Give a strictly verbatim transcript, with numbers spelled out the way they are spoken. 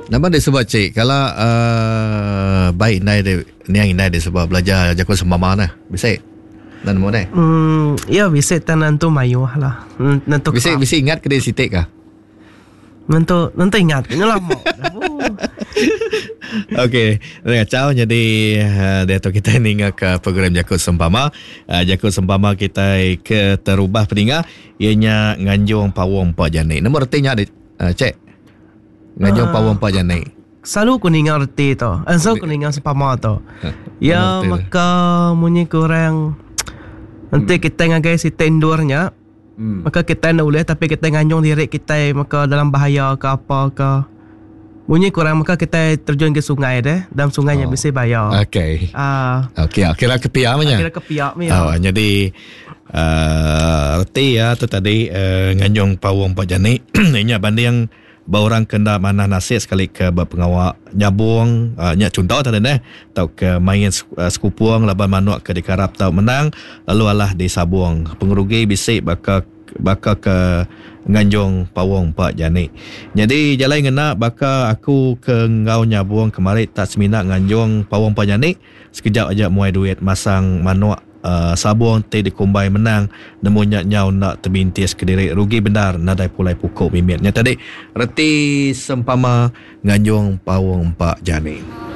Nama dia sebab cik kalau uh, baik nai dia ni yang nai dia sebab belajar jakun sembama nah. Bisa. Dan mau deh. Hmm, ya bisa tanan tu mayu lah. Nanti bisa bisa ingat ke dia sitik kah? Nanti nanti ingat ni lama. Okey, kacau. Jadi uh, dia tu kita ni ke program Jakut Sempama. Uh, Jakut Sempama kita ke terubah peninggal ianya nganjung pawong Pak Jani. Nombor artinya ada uh, cek. Nganjung uh, pawong Pak Jani. Selalu ku ningal reti tu. Ansau ku ningal sempama tu. Ya maka munyi kurang nanti kita ngagai si tendurnya. Hmm. Maka kita nak boleh tapi kita nganjung diri kita maka dalam bahaya ke apa ke. Bunyi kurang maka kita terjun ke sungai deh. Dalam sungainya oh. bisa bayar. Okey. Ah. Uh, Okey, kira kepiak punya. Kira kepiak punya. Oh, jadi uh, reti ya tu tadi uh, nganjung pawong Pak Jani. Ini bandi yang baurang kena mana nasib sekali ke berpengawak nyabung uh, nyak contoh tadi deh. Tau ke main uh, skupuang laban manuak ke dikarap tau menang lalu alah di sabung. Pengerugi bisik bakal bakal ke nganjung pawong Pak Jani. Jadi jalan ngena bakal aku ke ngau nyabung kemarin tak seminat nganjung pawong Pak Jani. Sekejap aja muai duit masang manuak uh, sabung te dikumbai menang nemunya nyau nak terbintis ke diri rugi benar nadai pulai pukul mimitnya tadi reti sempama nganjung pawong Pak Jani.